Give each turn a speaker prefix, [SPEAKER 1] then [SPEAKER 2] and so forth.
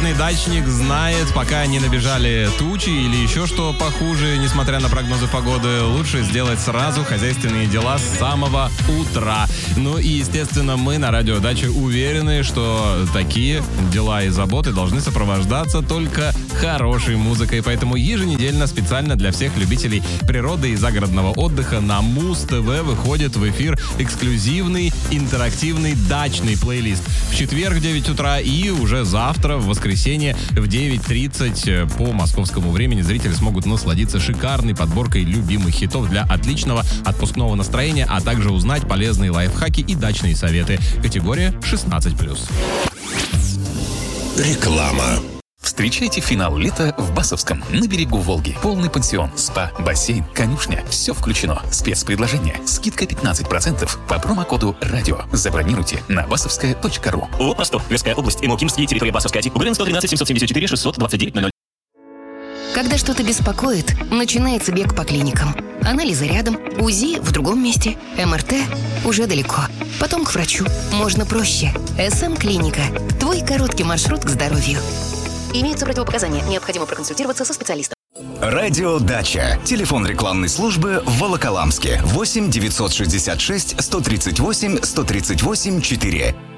[SPEAKER 1] опытный дачник знает, пока не набежали тучи или еще что похуже, несмотря на прогнозы погоды, лучше сделать сразу хозяйственные дела с самого утра. Ну и, естественно, мы на Радио Дача уверены, что такие дела и заботы должны сопровождаться только хорошей музыкой. Поэтому еженедельно специально для всех любителей природы и загородного отдыха на Муз-ТВ выходит в эфир эксклюзивный интерактивный дачный плейлист. В четверг в 9 утра и уже завтра, в воскресенье, в 9:30 по московскому времени зрители смогут насладиться шикарной подборкой любимых хитов для отличного отпускного настроения, а также узнать полезные лайфхаки и дачные советы. Категория 16+.
[SPEAKER 2] Реклама.
[SPEAKER 3] Встречайте финал лета в Басовском, на берегу Волги. Полный пансион, спа, бассейн, конюшня. Все включено. Спецпредложение. Скидка 15% по промокоду «Радио». Забронируйте на basovskaya.ru.
[SPEAKER 4] ООО «Ростов», Тверская область, Имо-Кимский, территория Басовская, УГРН 113 774 629 00.
[SPEAKER 5] Когда что-то беспокоит, начинается бег по клиникам. Анализы рядом, УЗИ в другом месте, МРТ уже далеко. Потом к врачу. Можно проще. СМ-клиника. Твой короткий маршрут к здоровью. Имеются противопоказания. Необходимо проконсультироваться со специалистом.
[SPEAKER 6] Радио Дача. Телефон рекламной службы в Волоколамске. 8 966 138 138 4.